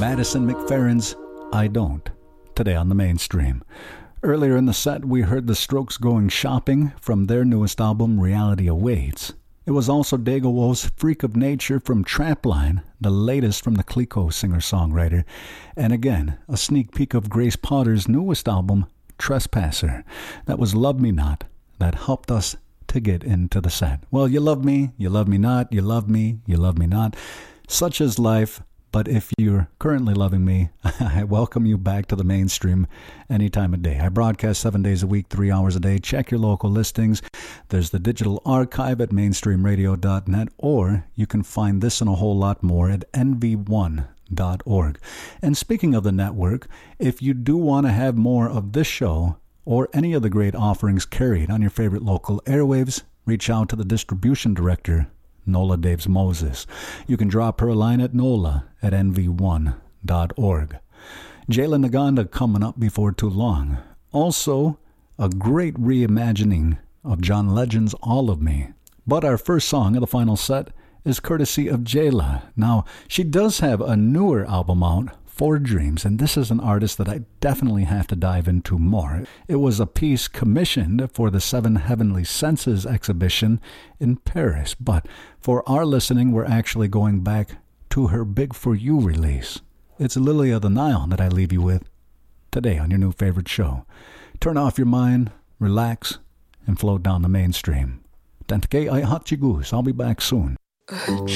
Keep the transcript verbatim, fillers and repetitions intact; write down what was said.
Madison McFerrin's I Don't, today on the Mainstream. Earlier in the set, we heard the Strokes going shopping from their newest album, Reality Awaits. It was also Dago Wo's Freak of Nature from Trapline, the latest from the Clico singer-songwriter. And again, a sneak peek of Grace Potter's newest album, Trespasser. That was Love Me Not, that helped us to get into the set. Well, you love me, you love me not, you love me, you love me not. Such is life. But if you're currently loving me, I welcome you back to the Mainstream any time of day. I broadcast seven days a week, three hours a day. Check your local listings. There's the digital archive at mainstream radio dot net, or you can find this and a whole lot more at N V one dot org. And speaking of the network, if you do want to have more of this show or any of the great offerings carried on your favorite local airwaves, reach out to the distribution director, Nola Daves Moses. You can drop her a line at nola at N V one dot org. Jayla Naganda coming up before too long. Also, a great reimagining of John Legend's All of Me. But our first song of the final set is courtesy of Jayla. Now, she does have a newer album out, Four Dreams, and this is an artist that I definitely have to dive into more. It was a piece commissioned for the Seven Heavenly Senses exhibition in Paris, but for our listening, we're actually going back to her Big For You release. It's Lily of the Nile that I leave you with today on your new favorite show. Turn off your mind, relax, and float down the Mainstream. Tantke ay hatchigus. I'll be back soon.